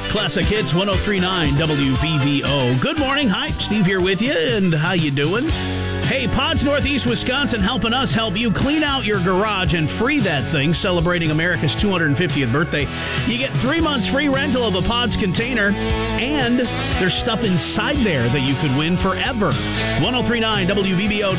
Classic Hits 103.9 WVVO. Good morning. Hi, Steve here with you. And how you doing? Hey, Pods Northeast Wisconsin helping us help you clean out your garage and free that thing, celebrating America's 250th birthday. You get 3 months free rental of a Pods container, and there's stuff inside there that you could win forever. 103.9 WVBO